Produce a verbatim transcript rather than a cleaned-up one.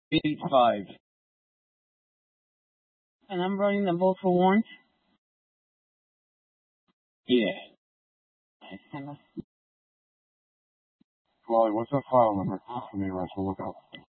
eight five. And I'm running the vote for warrant. Yeah. And let's Wally, what's that file number? Let me run, so look up.